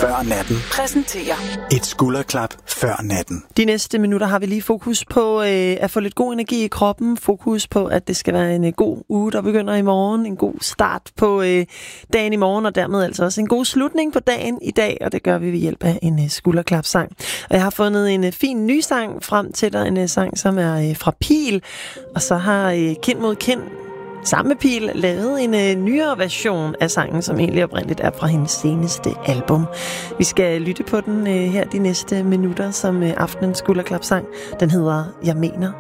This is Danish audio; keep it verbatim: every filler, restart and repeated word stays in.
før natten præsenterer et skulderklap før natten. De næste minutter har vi lige fokus på øh, at få lidt god energi i kroppen. Fokus på, at det skal være en øh, god uge, der begynder i morgen. En god start på øh, dagen i morgen, og dermed altså også en god slutning på dagen i dag. Og det gør vi ved hjælp af en øh, skulderklapsang. Og jeg har fundet en øh, fin ny sang frem til dig. En øh, sang, som er øh, fra Pil. Og så har øh, Kind mod Kind sammen med Pil lavet en øh, nyere version af sangen, som egentlig oprindeligt er fra hendes seneste album. Vi skal lytte på den øh, her de næste minutter som øh, aftenens skulderklapsang. Den hedder Jeg mener